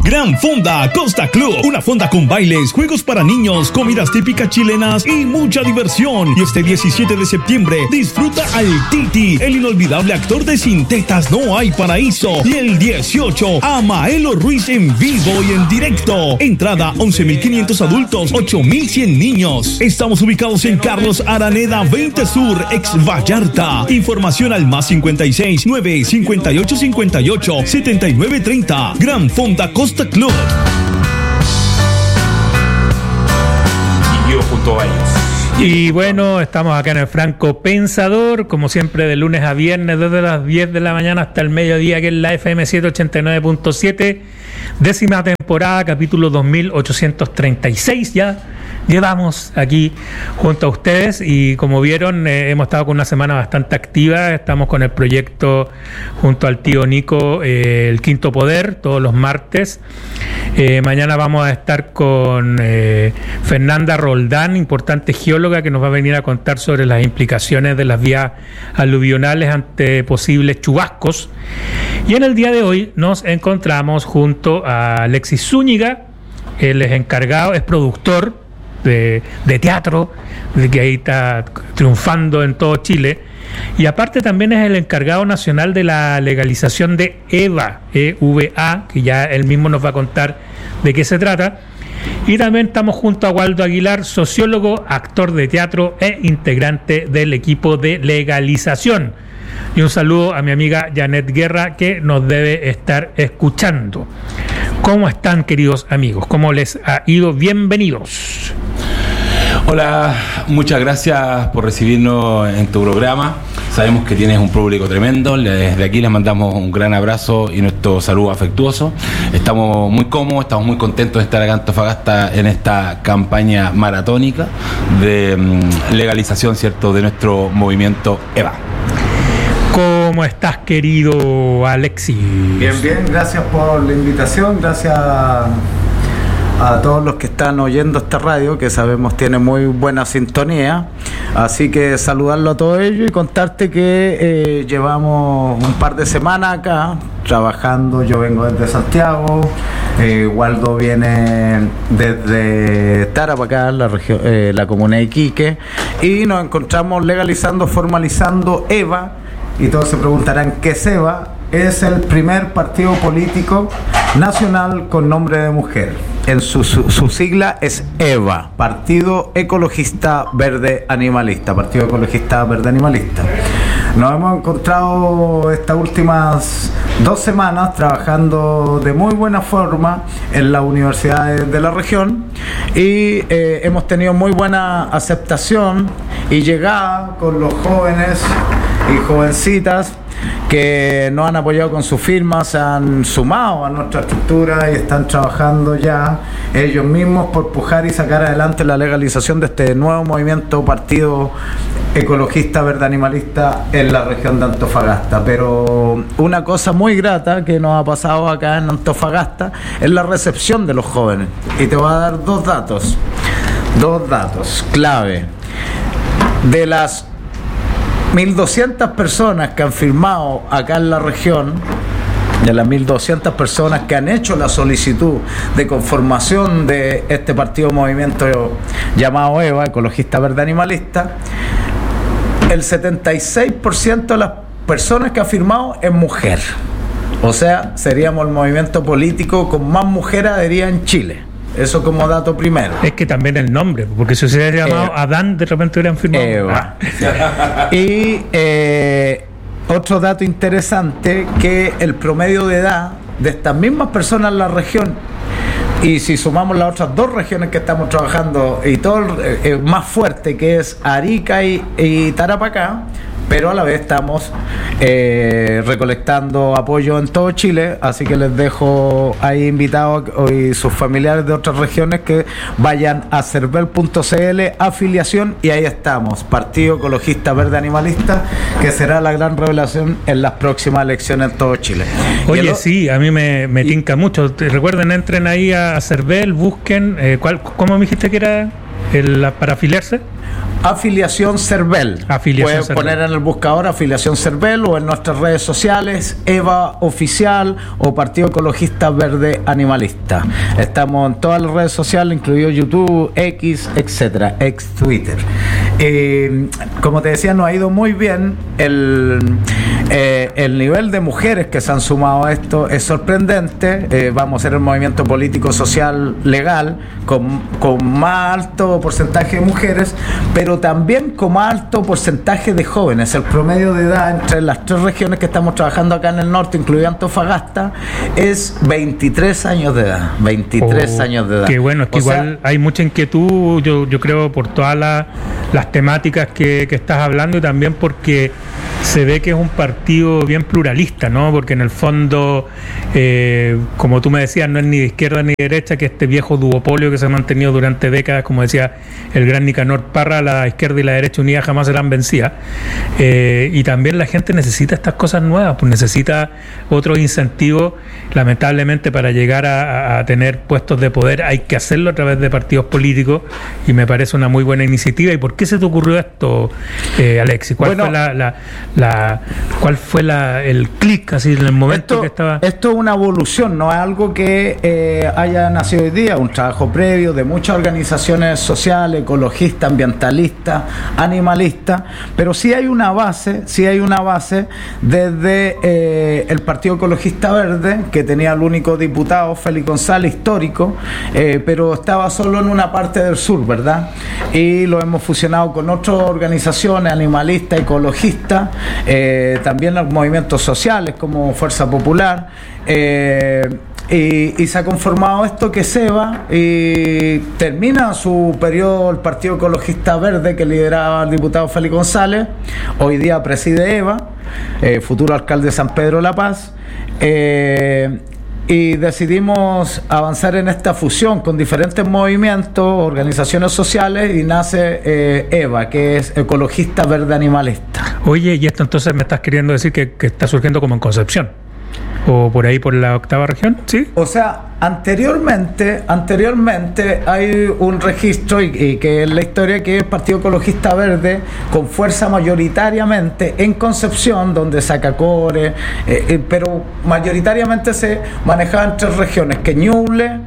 Gran Fonda Costa Club, una fonda con bailes, juegos para niños, comidas típicas chilenas y mucha diversión. Y este 17 de septiembre disfruta al Titi, el inolvidable actor de Sin Tetas No Hay Paraíso. Y el 18 a Maelo Ruiz en vivo y en directo. Entrada 11.500 adultos, 8.100 niños. Estamos ubicados en Carlos Araneda 20 Sur, ex Vallarta. Información al más 56 9 58 58 79 30. Gran Fonda Costa Club. Y yo junto a ellos. Y bueno, estamos acá en el Franco Pensador, como siempre de lunes a viernes, desde las 10 de la mañana hasta el mediodía, que es la FM 789.7, 10ª temporada, capítulo 2836 ya. Llevamos aquí junto a ustedes y como vieron hemos estado con una semana bastante activa. Estamos con el proyecto junto al tío Nico, El Quinto Poder, todos los martes. Mañana vamos a estar con Fernanda Roldán, importante geóloga, que nos va a venir a contar sobre las implicaciones de las vías aluvionales ante posibles chubascos. Y en el día de hoy nos encontramos junto a Alexis Zúñiga. Él es encargado, es productor de teatro, de que ahí está triunfando en todo Chile, y aparte también es el encargado nacional de la legalización de EVA, EVA, que ya él mismo nos va a contar de qué se trata. Y también estamos junto a Waldo Aguilar, sociólogo, actor de teatro e integrante del equipo de legalización. Y un saludo a mi amiga Janet Guerra, que nos debe estar escuchando. ¿Cómo están, queridos amigos? ¿Cómo les ha ido? Bienvenidos. Hola, muchas gracias por recibirnos en tu programa. Sabemos que tienes un público tremendo. Desde aquí les mandamos un gran abrazo y nuestro saludo afectuoso. Estamos muy cómodos, estamos muy contentos de estar acá en Antofagasta en esta campaña maratónica de legalización, ¿cierto?, de nuestro movimiento EVA. ¿Cómo estás, querido Alexis? Bien, bien, gracias por la invitación, gracias a todos los que están oyendo esta radio, que sabemos tiene muy buena sintonía, así que saludarlo a todos ellos y contarte que llevamos un par de semanas acá trabajando. Yo vengo desde Santiago, Waldo viene desde Tarapacá, la región, la comuna de Iquique, y nos encontramos legalizando, formalizando EVA. Y todos se preguntarán qué es EVA. Es el primer partido político nacional con nombre de mujer. En su sigla es EVA, Partido Ecologista Verde Animalista. Partido Ecologista Verde Animalista. Nos hemos encontrado estas últimas 2 semanas trabajando de muy buena forma en las universidades de la región y hemos tenido muy buena aceptación y llegada con los jóvenes y jovencitas que nos han apoyado con su firma, se han sumado a nuestra estructura y están trabajando ya ellos mismos por pujar y sacar adelante la legalización de este nuevo movimiento Partido Ecologista Verde Animalista en la región de Antofagasta. Pero una cosa muy grata que nos ha pasado acá en Antofagasta es la recepción de los jóvenes, y te voy a dar dos datos clave. De las 1.200 personas que han firmado acá en la región, de las 1.200 personas que han hecho la solicitud de conformación de este partido movimiento llamado EVA, Ecologista Verde Animalista, el 76% de las personas que ha firmado es mujer. O sea, seríamos el movimiento político con más mujeres adheridas en Chile. Eso como dato primero. Es que también el nombre, porque si se hubiera llamado Adán, de repente hubieran firmado Eva. Y otro dato interesante, que el promedio de edad de estas mismas personas en la región, y si sumamos las otras 2 regiones que estamos trabajando y todo más fuerte, que es Arica y Tarapacá, pero a la vez estamos recolectando apoyo en todo Chile, así que les dejo ahí invitados y sus familiares de otras regiones que vayan a cervel.cl, afiliación, y ahí estamos, Partido Ecologista Verde Animalista, que será la gran revelación en las próximas elecciones en todo Chile. Oye, sí, a mí me tinca mucho. Recuerden, entren ahí a Cervel, busquen, ¿cómo me dijiste que era para afiliarse? Afiliación Cervel. Puedes poner en el buscador Afiliación Cervel o en nuestras redes sociales EVA Oficial o Partido Ecologista Verde Animalista. Estamos en todas las redes sociales, incluido YouTube, X, etcétera, ex Twitter. Como te decía, nos ha ido muy bien. El nivel de mujeres que se han sumado a esto es sorprendente. Vamos a ser el movimiento político social legal con más alto porcentaje de mujeres, pero también con más alto porcentaje de jóvenes. El promedio de edad entre las 3 regiones que estamos trabajando acá en el norte, incluido Antofagasta, es 23 años de edad. 23 años de edad. Qué bueno, es que igual hay mucha inquietud, yo creo, por todas las temáticas que estás hablando, y también porque se ve que es un partido bien pluralista, ¿no? Porque en el fondo, como tú me decías, no es ni de izquierda ni de derecha, que este viejo duopolio que se ha mantenido durante décadas, como decía el gran Nicanor Parra, la izquierda y la derecha unidas jamás serán vencidas. Y también la gente necesita estas cosas nuevas, pues necesita otros incentivos. Lamentablemente, para llegar a tener puestos de poder hay que hacerlo a través de partidos políticos, y me parece una muy buena iniciativa. ¿Y por qué se te ocurrió esto, Alexis? ¿Cuál fue el clic así en el momento que estaba? Esto es una evolución, no es algo que haya nacido hoy día, un trabajo previo de muchas organizaciones sociales, ecologistas, ambientalistas, animalistas, pero sí hay una base desde el Partido Ecologista Verde, que tenía el único diputado, Félix González, histórico, pero estaba solo en una parte del sur, ¿verdad? Y lo hemos fusionado con otras organizaciones animalistas, ecologistas, también los movimientos sociales como Fuerza Popular, y se ha conformado esto que es EVA, y termina su periodo el Partido Ecologista Verde, que lideraba el diputado Félix González. Hoy día preside EVA, futuro alcalde de San Pedro La Paz, y decidimos avanzar en esta fusión con diferentes movimientos, organizaciones sociales, y nace EVA, que es Ecologista Verde Animalista. Oye, y esto entonces me estás queriendo decir que está surgiendo como en Concepción, o por ahí por la 8ª región, ¿sí? O sea, anteriormente hay un registro, y que es la historia, que es Partido Ecologista Verde con fuerza mayoritariamente en Concepción, donde saca core, pero mayoritariamente se manejaba en 3 regiones, que Ñuble,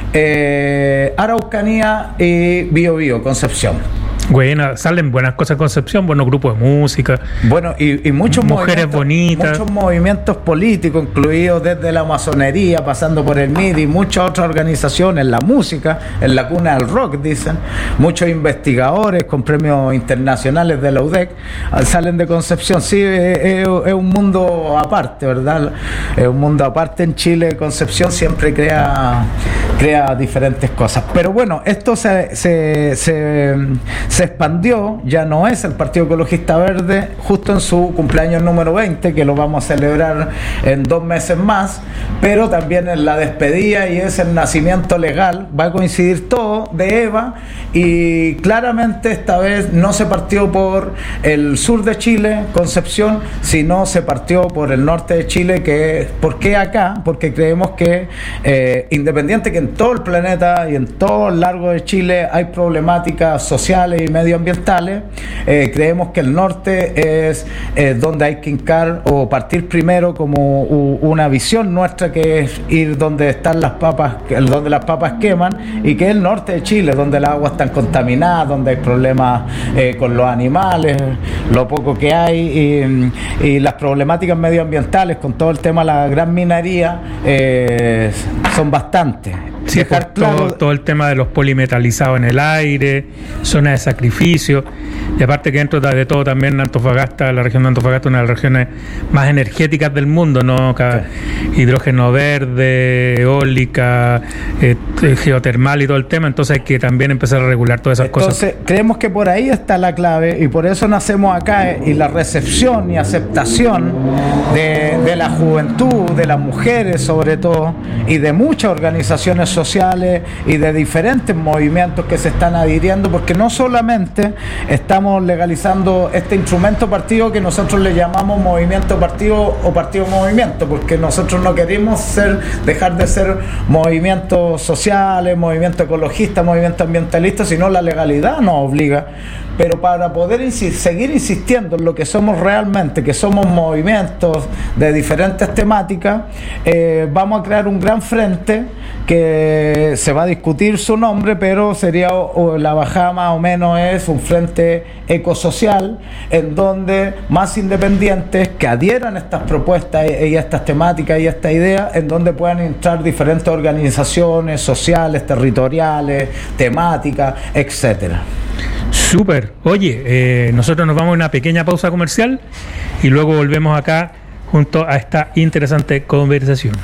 Araucanía y Biobío, Concepción. Bueno, salen buenas cosas en Concepción, buenos grupos de música, bueno, y muchos mujeres bonitas, muchos movimientos políticos, incluidos desde la masonería, pasando por el MIDI, y muchas otras organizaciones, la música, en la cuna del rock, dicen, muchos investigadores con premios internacionales de la UDEC, salen de Concepción. Sí, es un mundo aparte, ¿verdad? Es un mundo aparte en Chile. Concepción siempre crea diferentes cosas, pero bueno, esto se expandió. Ya no es el Partido Ecologista Verde, justo en su cumpleaños número 20, que lo vamos a celebrar en 2 meses más, pero también en la despedida, y es el nacimiento legal, va a coincidir todo, de EVA. Y claramente esta vez no se partió por el sur de Chile, Concepción, sino se partió por el norte de Chile. ¿Por qué acá? Porque creemos que independiente que en todo el planeta y en todo el largo de Chile hay problemáticas sociales y medioambientales, creemos que el norte es donde hay que hincar o partir primero, como una visión nuestra, que es ir donde están las papas, donde las papas queman, y que es el norte de Chile, donde el agua está contaminada, donde hay problemas con los animales, lo poco que hay, y las problemáticas medioambientales con todo el tema de la gran minería son bastantes. Sí, todo el tema de los polimetalizados en el aire, zonas de sacrificio, y aparte que dentro de todo también Antofagasta, la región de Antofagasta, una de las regiones más energéticas del mundo, ¿no? Hidrógeno verde, eólica, geotermal y todo el tema. Entonces hay que también empezar a regular todas esas cosas. Entonces creemos que por ahí está la clave, y por eso nacemos acá, y la recepción y aceptación de la juventud, de las mujeres sobre todo, y de muchas organizaciones sociales y de diferentes movimientos que se están adhiriendo, porque no solamente paralelamente estamos legalizando este instrumento partido que nosotros le llamamos movimiento partido o partido movimiento, porque nosotros no queremos dejar de ser movimientos sociales, movimiento ecologista, movimiento ambientalista, sino la legalidad nos obliga. Pero para poder seguir insistiendo en lo que somos realmente, que somos movimientos de diferentes temáticas, vamos a crear un gran frente que se va a discutir su nombre, pero sería, la bajada más o menos es un frente ecosocial, en donde más independientes que adhieran a estas propuestas y a estas temáticas y a esta idea, en donde puedan entrar diferentes organizaciones sociales, territoriales, temáticas, etcétera. Súper. Oye, nosotros nos vamos a una pequeña pausa comercial y luego volvemos acá junto a esta interesante conversación.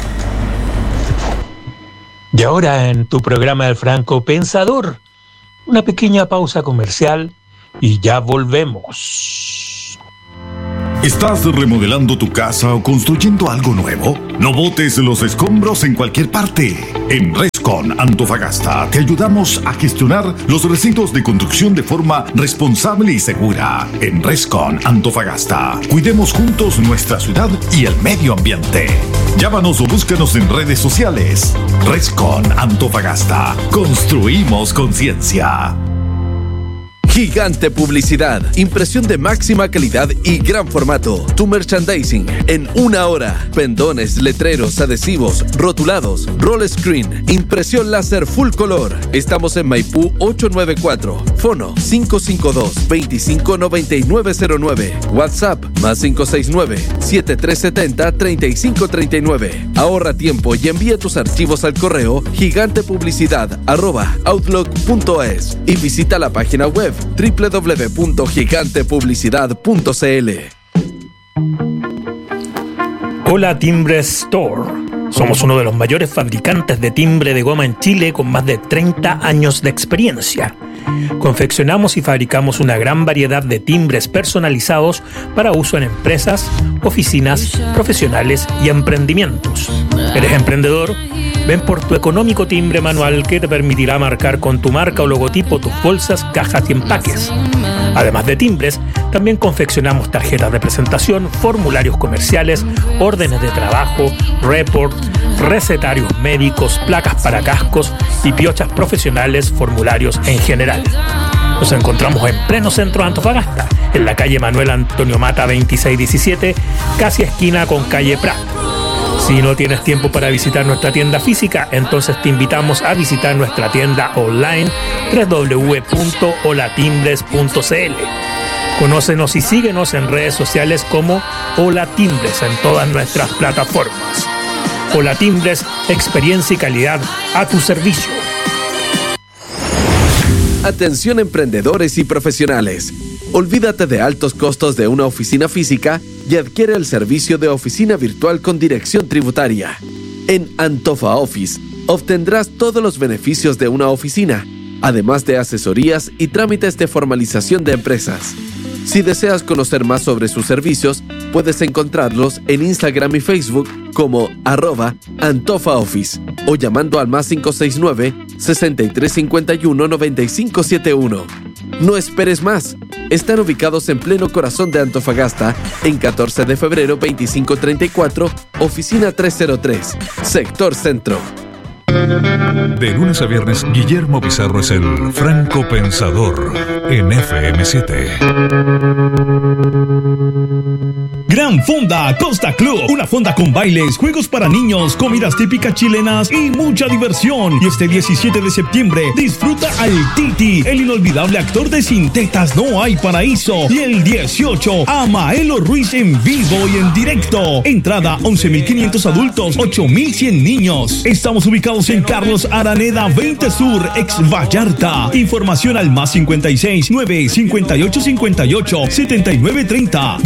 Y ahora en tu programa El Franco Pensador, una pequeña pausa comercial y ya volvemos. ¿Estás remodelando tu casa o construyendo algo nuevo? No botes los escombros en cualquier parte. En Rescon Antofagasta te ayudamos a gestionar los residuos de construcción de forma responsable y segura. En Rescon Antofagasta, cuidemos juntos nuestra ciudad y el medio ambiente. Llámanos o búscanos en redes sociales. Rescon Antofagasta. Construimos conciencia. Gigante Publicidad, impresión de máxima calidad y gran formato. Tu merchandising en 1 hora. Pendones, letreros, adhesivos, rotulados, roll screen, impresión láser full color. Estamos en Maipú 894. Fono 552-259909. WhatsApp más 569-7370-3539. Ahorra tiempo y envía tus archivos al correo gigantepublicidad@outlook.es y visita la página web www.gigantepublicidad.cl. Hola Timbres Store. Somos uno de los mayores fabricantes de timbre de goma en Chile con más de 30 años de experiencia. Confeccionamos y fabricamos una gran variedad de timbres personalizados para uso en empresas, oficinas, profesionales y emprendimientos. ¿Eres emprendedor? Ven por tu económico timbre manual que te permitirá marcar con tu marca o logotipo tus bolsas, cajas y empaques. Además de timbres, también confeccionamos tarjetas de presentación, formularios comerciales, órdenes de trabajo, report, recetarios médicos, placas para cascos y piochas profesionales, formularios en general. Nos encontramos en pleno centro de Antofagasta, en la calle Manuel Antonio Mata 2617, casi esquina con calle Prat. Si no tienes tiempo para visitar nuestra tienda física, entonces te invitamos a visitar nuestra tienda online www.holatimbres.cl. Conócenos y síguenos en redes sociales como Hola Timbres en todas nuestras plataformas. Hola Timbres, experiencia y calidad a tu servicio. Atención emprendedores y profesionales. Olvídate de altos costos de una oficina física y adquiere el servicio de oficina virtual con dirección tributaria. En Antofa Office obtendrás todos los beneficios de una oficina, además de asesorías y trámites de formalización de empresas. Si deseas conocer más sobre sus servicios, puedes encontrarlos en Instagram y Facebook como @AntofaOffice o llamando al más 569-6351-9571. No esperes más. Están ubicados en pleno corazón de Antofagasta, en 14 de febrero 2534, oficina 303, sector centro. De lunes a viernes, Guillermo Pizarro es el Franco Pensador en FM7. Gran Fonda Costa Club, una fonda con bailes, juegos para niños, comidas típicas chilenas y mucha diversión. Y este 17 de septiembre disfruta al Titi, el inolvidable actor de Sin Tetas No Hay Paraíso. Y el 18 a Maelo Ruiz en vivo y en directo. Entrada 11.500 adultos, 8.100 niños. Estamos ubicados en Carlos Araneda 20 Sur, ex Vallarta. Información al más 56 9 58 58 79 30.